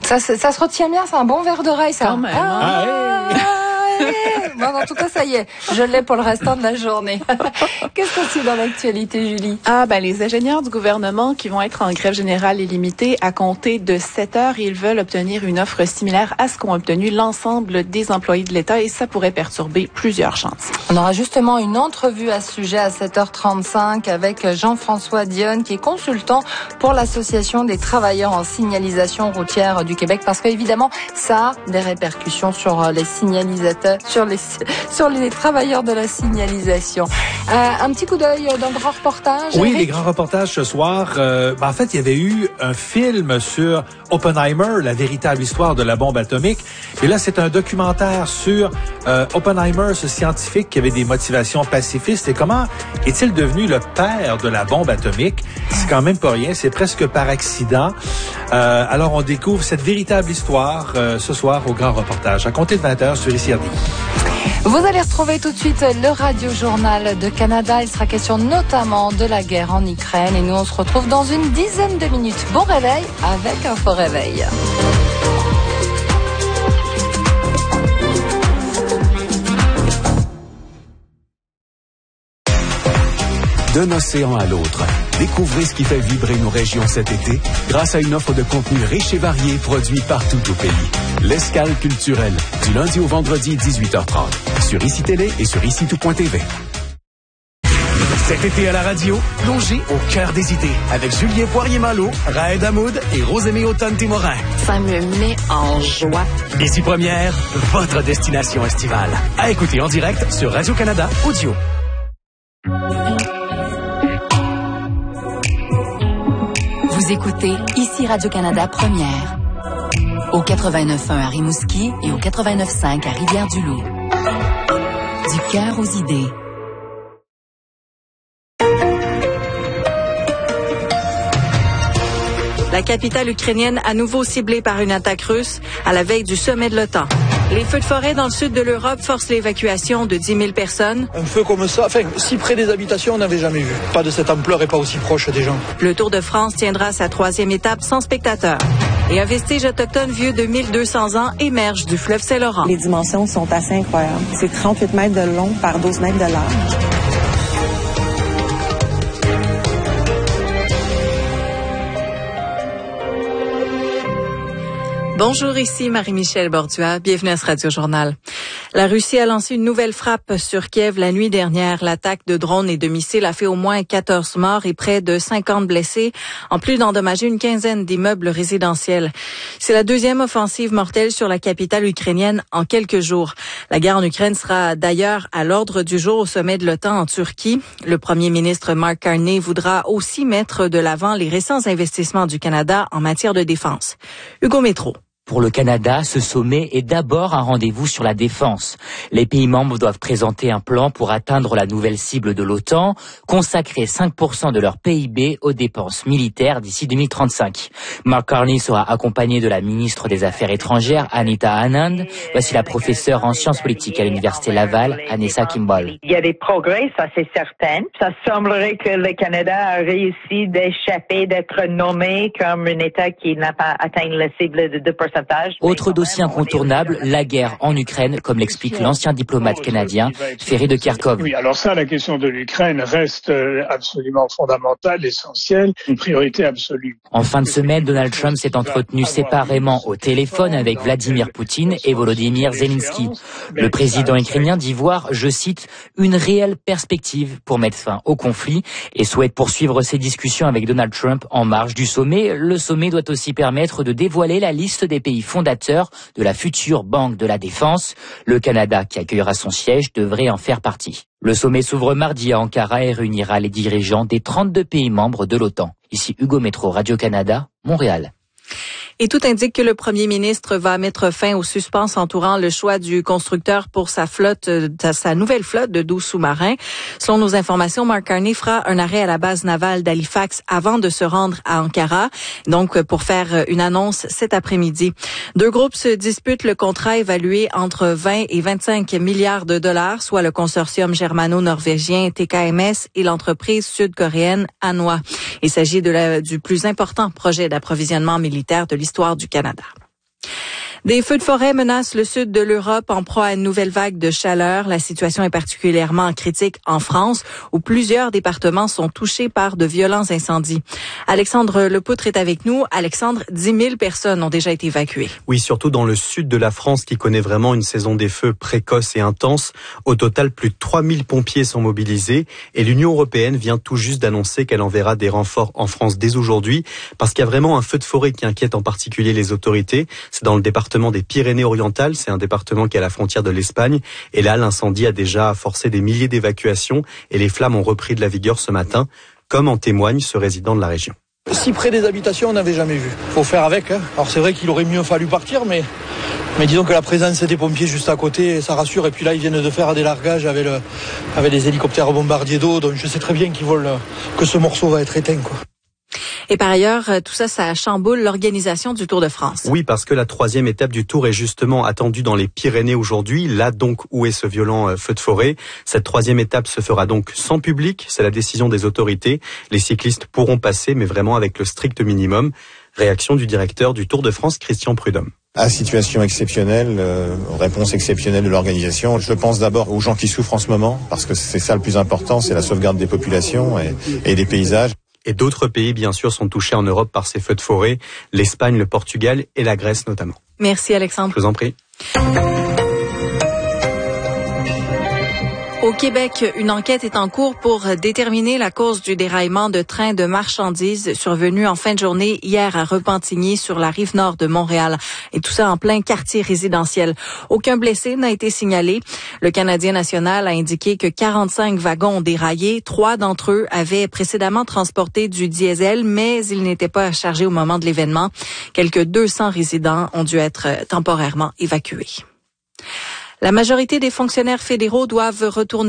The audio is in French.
Ça se retient bien, c'est un bon verre d'oreille, ça. Quand même. Bon, en tout cas, ça y est, je l'ai pour le restant de la journée. Qu'est-ce qu'on suit dans l'actualité, Julie? Les ingénieurs du gouvernement qui vont être en grève générale illimitée à compter de 7 heures, ils veulent obtenir une offre similaire à ce qu'ont obtenu l'ensemble des employés de l'État et ça pourrait perturber plusieurs chantiers. On aura justement une entrevue à ce sujet à 7h35 avec Jean-François Dionne, qui est consultant pour l'Association des travailleurs en signalisation routière du Québec, parce qu'évidemment, ça a des répercussions sur les signalisateurs, sur les travailleurs de la signalisation. Un petit coup d'œil dans le grand reportage. Oui, Eric? les grands reportages ce soir. En fait, il y avait eu un film sur Oppenheimer, la véritable histoire de la bombe atomique. Et là, c'est un documentaire sur Oppenheimer, ce scientifique qui avait des motivations pacifistes. Et comment est-il devenu le père de la bombe atomique? C'est quand même pas rien, c'est presque par accident. Alors, on découvre cette véritable histoire ce soir au grand reportage, à compter de 20h sur ICRD. Vous allez retrouver tout de suite le Radio-Journal de Canada. Il sera question notamment de la guerre en Ukraine. Et nous, on se retrouve dans une dizaine de minutes. Bon réveil avec Info Réveil. D'un océan à l'autre, découvrez ce qui fait vibrer nos régions cet été grâce à une offre de contenu riche et varié produit partout au pays. L'Escale culturelle, du lundi au vendredi 18h30, sur ICI Télé et sur ICI-tout.tv. Cet été à la radio, plongez au cœur des idées avec Julien Poirier-Malo, Raed Hamoud et Rosémée Automne-Témorin. Ça me met en joie. Ici Première, votre destination estivale. À écouter en direct sur Radio-Canada Audio. Vous écoutez ici Radio-Canada Première. Au 89.1 à Rimouski et au 89.5 à Rivière-du-Loup. Du cœur aux idées. La capitale ukrainienne à nouveau ciblée par une attaque russe à la veille du sommet de l'OTAN. Les feux de forêt dans le sud de l'Europe forcent l'évacuation de 10 000 personnes. Un feu comme ça, si près des habitations, on n'avait jamais vu. Pas de cette ampleur et pas aussi proche des gens. Le Tour de France tiendra sa 3e étape sans spectateurs. Et un vestige autochtone vieux de 1200 ans émerge du fleuve Saint-Laurent. Les dimensions sont assez incroyables. C'est 38 mètres de long par 12 mètres de large. Bonjour, ici Marie-Michel Bordua. Bienvenue à ce Radio-Journal. La Russie a lancé une nouvelle frappe sur Kiev la nuit dernière. L'attaque de drones et de missiles a fait au moins 14 morts et près de 50 blessés, en plus d'endommager une quinzaine d'immeubles résidentiels. C'est la deuxième offensive mortelle sur la capitale ukrainienne en quelques jours. La guerre en Ukraine sera d'ailleurs à l'ordre du jour au sommet de l'OTAN en Turquie. Le premier ministre Mark Carney voudra aussi mettre de l'avant les récents investissements du Canada en matière de défense. Hugo Métro. Pour le Canada, ce sommet est d'abord un rendez-vous sur la défense. Les pays membres doivent présenter un plan pour atteindre la nouvelle cible de l'OTAN, consacrer 5% de leur PIB aux dépenses militaires d'ici 2035. Mark Carney sera accompagné de la ministre des Affaires étrangères, Anita Anand. Voici la professeure en sciences politiques à l'Université Laval, Anessa Kimball. Il y a des progrès, ça c'est certain. Ça semblerait que le Canada a réussi d'échapper, d'être nommé comme un État qui n'a pas atteint la cible de 2%. Autre dossier incontournable, la guerre en Ukraine, comme l'explique l'ancien diplomate canadien Ferry de Kerkhove. Oui, alors ça, la question de l'Ukraine reste absolument fondamentale, essentielle, une priorité absolue. En fin de semaine, Donald Trump s'est entretenu séparément au téléphone avec Vladimir Poutine et Volodymyr Zelensky. Le président ukrainien dit voir, je cite, une réelle perspective pour mettre fin au conflit et souhaite poursuivre ses discussions avec Donald Trump en marge du sommet. Le sommet doit aussi permettre de dévoiler la liste des pays fondateurs de la future Banque de la Défense. Le Canada, qui accueillera son siège, devrait en faire partie. Le sommet s'ouvre mardi à Ankara et réunira les dirigeants des 32 pays membres de l'OTAN. Ici Hugo Métro, Radio-Canada, Montréal. Et tout indique que le premier ministre va mettre fin au suspense entourant le choix du constructeur pour sa nouvelle flotte de 12 sous-marins. Selon nos informations, Mark Carney fera un arrêt à la base navale d'Halifax avant de se rendre à Ankara, donc pour faire une annonce cet après-midi. Deux groupes se disputent le contrat évalué entre 20 et 25 milliards de dollars, soit le consortium germano-norvégien TKMS et l'entreprise sud-coréenne Hanwha. Il s'agit du plus important projet d'approvisionnement militaire de l'histoire du Canada. Des feux de forêt menacent le sud de l'Europe en proie à une nouvelle vague de chaleur. La situation est particulièrement critique en France, où plusieurs départements sont touchés par de violents incendies. Alexandre Lepoutre est avec nous. Alexandre, 10 000 personnes ont déjà été évacuées. Oui, surtout dans le sud de la France qui connaît vraiment une saison des feux précoce et intense. Au total, plus de 3 000 pompiers sont mobilisés et l'Union européenne vient tout juste d'annoncer qu'elle enverra des renforts en France dès aujourd'hui parce qu'il y a vraiment un feu de forêt qui inquiète en particulier les autorités. C'est dans le département des Pyrénées-Orientales, c'est un département qui est à la frontière de l'Espagne. Et là, l'incendie a déjà forcé des milliers d'évacuations et les flammes ont repris de la vigueur ce matin, comme en témoigne ce résident de la région. Si près des habitations, on n'avait jamais vu. Faut faire avec. Alors c'est vrai qu'il aurait mieux fallu partir, mais disons que la présence des pompiers juste à côté, ça rassure. Et puis là, ils viennent de faire des largages avec des hélicoptères bombardiers d'eau. Donc je sais très bien que ce morceau va être éteint, quoi. Et par ailleurs, tout ça, ça chamboule l'organisation du Tour de France. Oui, parce que la 3e étape du Tour est justement attendue dans les Pyrénées aujourd'hui. Là donc où est ce violent feu de forêt. Cette 3e étape se fera donc sans public. C'est la décision des autorités. Les cyclistes pourront passer, mais vraiment avec le strict minimum. Réaction du directeur du Tour de France, Christian Prudhomme. À situation exceptionnelle, réponse exceptionnelle de l'organisation. Je pense d'abord aux gens qui souffrent en ce moment, parce que c'est ça le plus important, c'est la sauvegarde des populations et des paysages. Et d'autres pays, bien sûr, sont touchés en Europe par ces feux de forêt. L'Espagne, le Portugal et la Grèce notamment. Merci Alexandre. Je vous en prie. Au Québec, une enquête est en cours pour déterminer la cause du déraillement de trains de marchandises survenu en fin de journée hier à Repentigny sur la rive nord de Montréal. Et tout ça en plein quartier résidentiel. Aucun blessé n'a été signalé. Le Canadien national a indiqué que 45 wagons ont déraillé. 3 d'entre eux avaient précédemment transporté du diesel, mais ils n'étaient pas chargés au moment de l'événement. Quelques 200 résidents ont dû être temporairement évacués. La majorité des fonctionnaires fédéraux doivent retourner